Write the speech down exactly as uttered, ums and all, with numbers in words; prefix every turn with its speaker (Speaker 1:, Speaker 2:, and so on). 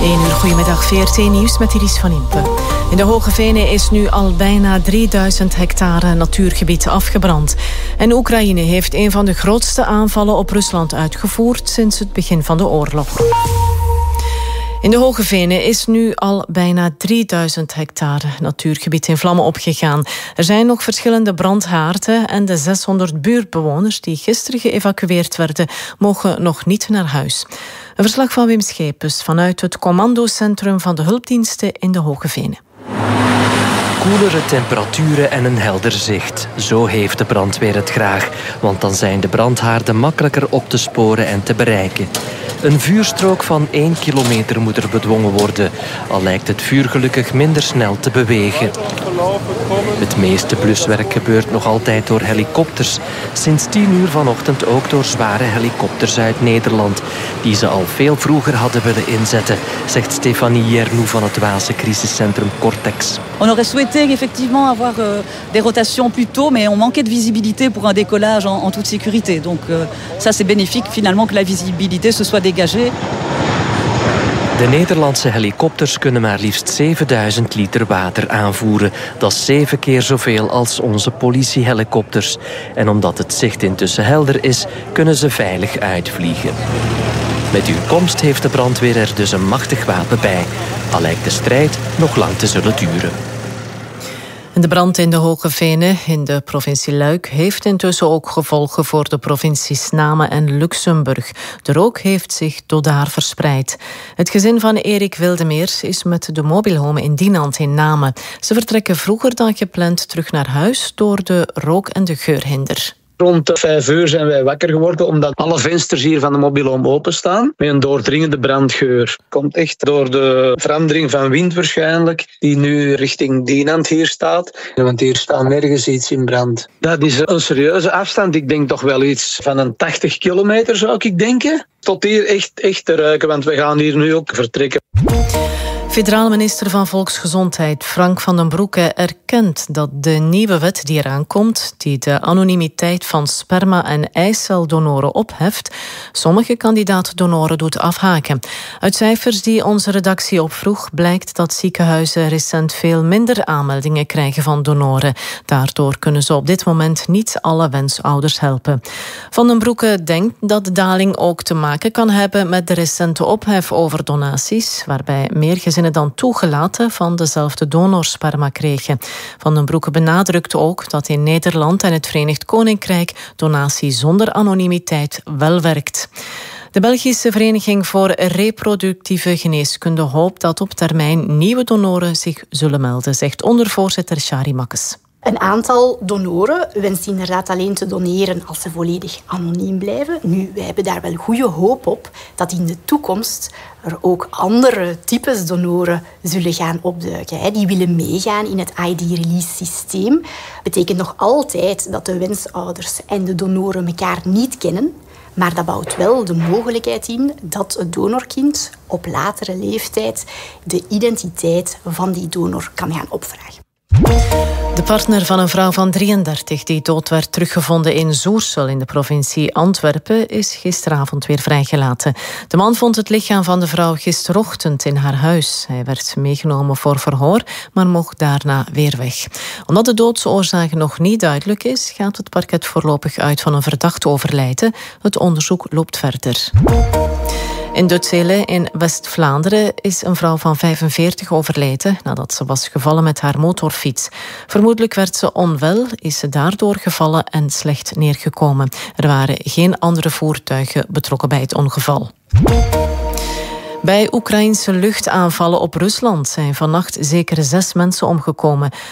Speaker 1: één uur, goedemiddag, V R T Nieuws met Iris van Impe. In de Hoge Venen is nu al bijna drieduizend hectare natuurgebied afgebrand. En Oekraïne heeft een van de grootste aanvallen op Rusland uitgevoerd sinds het begin van de oorlog. In de Hoge Venen is nu al bijna drieduizend hectare natuurgebied in vlammen opgegaan. Er zijn nog verschillende brandhaarden en de zeshonderd buurtbewoners die gisteren geëvacueerd werden, mogen nog niet naar huis. Een verslag van Wim Schepens vanuit het commandocentrum van de hulpdiensten in de Hoge Venen.
Speaker 2: Koelere temperaturen en een helder zicht. Zo heeft de brandweer het graag, want dan zijn de brandhaarden makkelijker op te sporen en te bereiken. Een vuurstrook van één kilometer moet er bedwongen worden, al lijkt het vuur gelukkig minder snel te bewegen. Het meeste bluswerk gebeurt nog altijd door helikopters. Sinds tien uur vanochtend ook door zware helikopters uit Nederland, die ze al veel vroeger hadden willen inzetten, zegt Stefanie Jernou van het Waalse crisiscentrum Cortex.
Speaker 3: On aurait souhaité effectivement avoir euh, des rotations plus tôt, mais on manquait de visibilité pour un décollage en, en toute sécurité. Donc euh, ça c'est bénéfique finalement que la visibilité se soit dégagée.
Speaker 2: De Nederlandse helikopters kunnen maar liefst zevenduizend liter water aanvoeren. Dat is zeven keer zoveel als onze politiehelikopters. En omdat het zicht intussen helder is, kunnen ze veilig uitvliegen. Met hun komst heeft de brandweer er dus een machtig wapen bij. Al lijkt de strijd nog lang te zullen duren.
Speaker 1: De brand in de Hoge Venen in de provincie Luik heeft intussen ook gevolgen voor de provincies Namen en Luxemburg. De rook heeft zich tot daar verspreid. Het gezin van Erik Wildemeers is met de mobielhome in Dinant in Namen. Ze vertrekken vroeger dan gepland terug naar huis door de rook- en de geurhinder.
Speaker 4: Rond vijf uur zijn wij wakker geworden omdat alle vensters hier van de mobielhome openstaan met een doordringende brandgeur. Komt echt door de verandering van wind waarschijnlijk, die nu richting Dinant hier staat. Want hier staat nergens iets in brand. Dat is een serieuze afstand. Ik denk toch wel iets van een tachtig kilometer zou ik denken. Tot hier echt, echt te ruiken, want we gaan hier nu ook vertrekken.
Speaker 1: Federaal minister van Volksgezondheid Frank van den Broeke erkent dat de nieuwe wet die eraan komt, die de anonimiteit van sperma- en eiceldonoren opheft, sommige kandidaat-donoren doet afhaken. Uit cijfers die onze redactie opvroeg blijkt dat ziekenhuizen recent veel minder aanmeldingen krijgen van donoren. Daardoor kunnen ze op dit moment niet alle wensouders helpen. Van den Broeke denkt dat de daling ook te maken kan hebben met de recente ophef over donaties, waarbij meer gezinnen dan toegelaten van dezelfde donorsperma kregen. Van den Broeke benadrukt ook dat in Nederland en het Verenigd Koninkrijk donatie zonder anonimiteit wel werkt. De Belgische Vereniging voor Reproductieve Geneeskunde hoopt dat op termijn nieuwe donoren zich zullen melden, zegt ondervoorzitter Shari Makkes.
Speaker 5: Een aantal donoren wenst inderdaad alleen te doneren als ze volledig anoniem blijven. Nu, wij hebben daar wel goede hoop op dat in de toekomst er ook andere types donoren zullen gaan opduiken. Die willen meegaan in het I D-release systeem. Betekent nog altijd dat de wensouders en de donoren elkaar niet kennen. Maar dat bouwt wel de mogelijkheid in dat het donorkind op latere leeftijd de identiteit van die donor kan gaan opvragen.
Speaker 1: De partner van een vrouw van drieëndertig die dood werd teruggevonden in Zoersel in de provincie Antwerpen is gisteravond weer vrijgelaten. De man vond het lichaam van de vrouw gisterochtend in haar huis. Hij werd meegenomen voor verhoor, maar mocht daarna weer weg. Omdat de doodsoorzaak nog niet duidelijk is, gaat het parket voorlopig uit van een verdacht overlijden. Het onderzoek loopt verder. In Dutzele in West-Vlaanderen is een vrouw van vijfenveertig overleden nadat ze was gevallen met haar motorfiets. Vermoedelijk werd ze onwel, is ze daardoor gevallen en slecht neergekomen. Er waren geen andere voertuigen betrokken bij het ongeval. Bij Oekraïnse luchtaanvallen op Rusland zijn vannacht zeker zes mensen omgekomen.